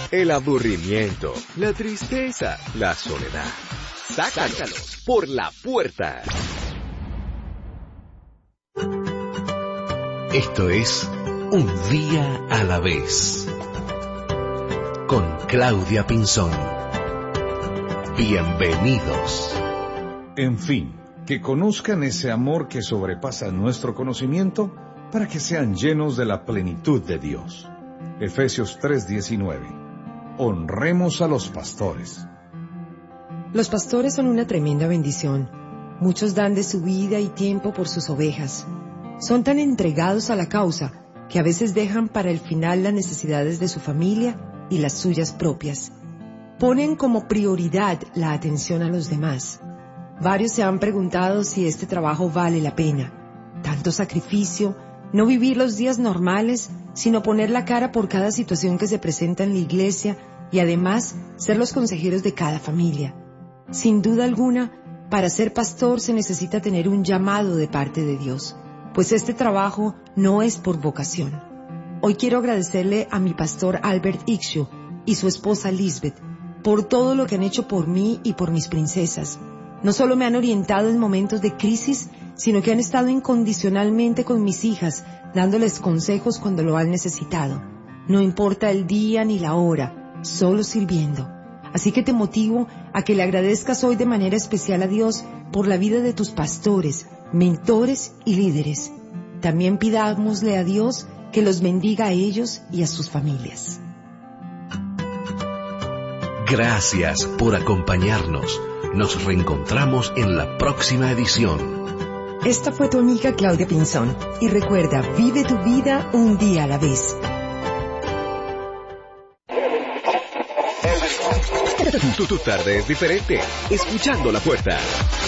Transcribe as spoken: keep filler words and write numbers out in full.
el aburrimiento, la tristeza, la soledad. Sácalos, Sácalos por la puerta. Esto es Un Día a la Vez, con Claudia Pinzón. Bienvenidos. En fin, que conozcan ese amor que sobrepasa nuestro conocimiento para que sean llenos de la plenitud de Dios. Efesios tres diecinueve. Honremos a los pastores. Los pastores son una tremenda bendición. Muchos dan de su vida y tiempo por sus ovejas. Son tan entregados a la causa que a veces dejan para el final las necesidades de su familia y las suyas propias. Ponen como prioridad la atención a los demás. Varios se han preguntado si este trabajo vale la pena. Tanto sacrificio, no vivir los días normales, sino poner la cara por cada situación que se presenta en la iglesia y además ser los consejeros de cada familia. Sin duda alguna, para ser pastor se necesita tener un llamado de parte de Dios, pues este trabajo no es por vocación. Hoy quiero agradecerle a mi pastor Albert Ixu y su esposa Lisbeth por todo lo que han hecho por mí y por mis princesas. No solo me han orientado en momentos de crisis, sino que han estado incondicionalmente con mis hijas, dándoles consejos cuando lo han necesitado. No importa el día ni la hora, solo sirviendo. Así que te motivo a que le agradezcas hoy de manera especial a Dios por la vida de tus pastores, mentores y líderes. También pidámosle a Dios que los bendiga a ellos y a sus familias. Gracias por acompañarnos. Nos reencontramos en la próxima edición. Esta fue tu amiga Claudia Pinzón. Y recuerda, vive tu vida un día a la vez. Tu, tu tarde es diferente. Escuchando la puerta.